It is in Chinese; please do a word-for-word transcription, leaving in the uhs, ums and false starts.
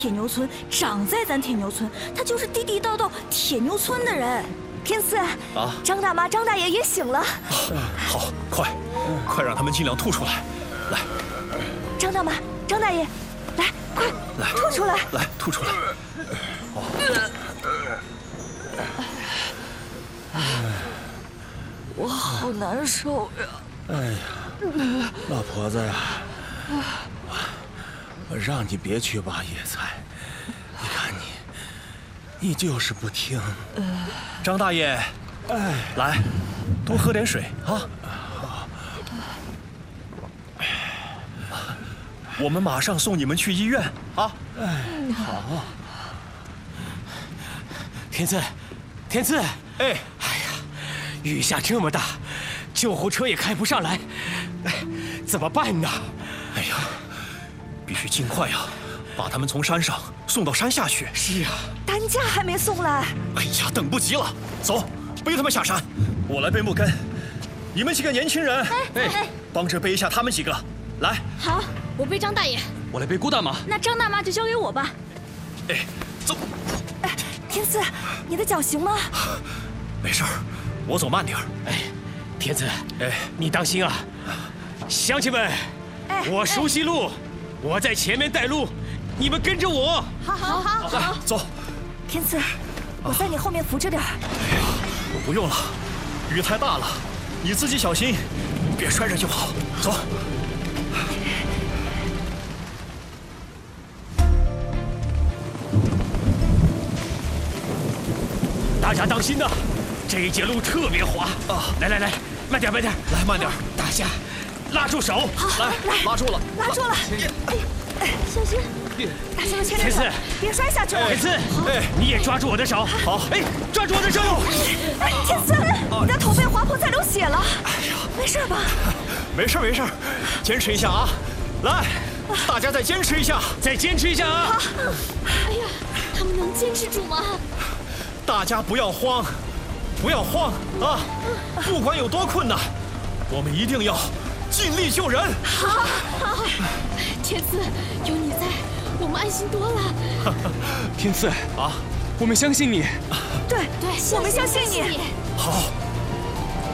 铁牛村，长在咱铁牛村，他就是地地道道铁牛村的人。天赐啊，张大妈、张大爷也醒了。 好，快，快让他们尽量吐出来。来， 张大妈、张大爷，来，快， 来， 吐出来， 来，吐出来。哦。 我好难受呀！ 哎呀，老婆子呀，我我让你别去挖野菜，你看你，你就是不听。 张大爷，哎，来，多喝点水啊。我们马上送你们去医院啊！ 哎，好。天赐，天赐， 哎， 哎呀，雨下这么大，救护车也开不上来，哎，怎么办呢？ 哎呀，必须尽快呀，把他们从山上送到山下去。 是啊， 担架还没送来。 哎呀，等不及了，走，背他们下山。我来背木根，你们几个年轻人， 哎哎， 帮着背一下他们几个。来， 好，我背张大爷， 我来背郭大妈。 那张大妈就交给我吧。 哎，走。 哎，天赐，你的脚行吗？ 没事儿，我走慢点儿。 哎，天赐， 哎， 你当心啊！乡亲们， 哎， 我熟悉路，我在前面带路，你们跟着我。 好，好，好， 来，走。 天赐，我在你后面扶着点儿。 哎呀，我不用了，雨太大了，你自己小心，别摔着就好。走。 大家当心呐，这一节路特别滑啊！来来来，慢点慢点， 来慢点， 大家拉住手， 好， 来，拉住了， 拉住了。哎，哎，小心，大家都牵着手，别摔下去了。 天赐， 哎， 你也抓住我的手， 好， 哎，抓住我的手。 哎，天赐，你的头被划破，在流血了。哎呀，没事吧？ 没事没事，坚持一下啊！来，大家再坚持一下， 再坚持一下啊！ 哎呀，他们能坚持住吗？ 大家不要慌，不要慌啊！不管有多困难，我们一定要尽力救人。 好，好，天赐，有你在，我们安心多了。 天赐啊， 我们相信你。 对对， 我们相信你。 好。